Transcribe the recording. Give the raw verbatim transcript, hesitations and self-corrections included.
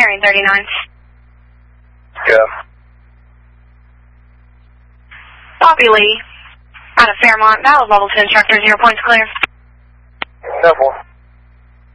bearing thirty-nine. Yeah. Bobby Lee, out of Fairmont, that was level two instructor, zero points clear. Careful.